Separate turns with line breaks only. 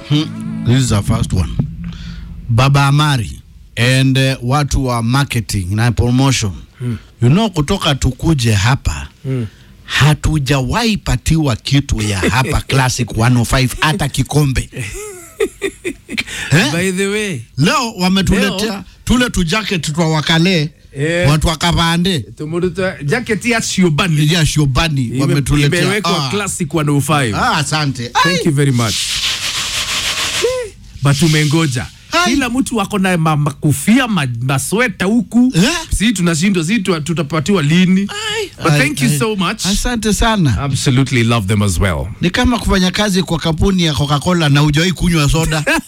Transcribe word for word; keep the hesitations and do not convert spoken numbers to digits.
Hmm. This is the first one. Baba Amari and uh, watu wa marketing na promotion. Hmm. You know, kutoka tukuje hapa. Hmm. Hatujawahi patiwa kitu ya hapa Classic one oh five hata kikombe.
eh? By the way,
leo wametuletea tule tu jacket twa wakale. Yeah. Watu wakavande
tumuruta jacket ya Shiobani
ya Shiobani wametuletea
imewekwa ah. Classic one oh five.
Ah, asante.
Thank Ay. you very much. But tumengoja kila mtu wako na makufia masweta huku. Yeah. Si tunashindwa, si tutapatiwa lini? Ay. But Ay. thank you Ay. so much.
Asante sana.
Absolutely love them as well.
Ni kama kufanya kazi kwa kampuni ya Coca-Cola na hujawahi kunywa soda.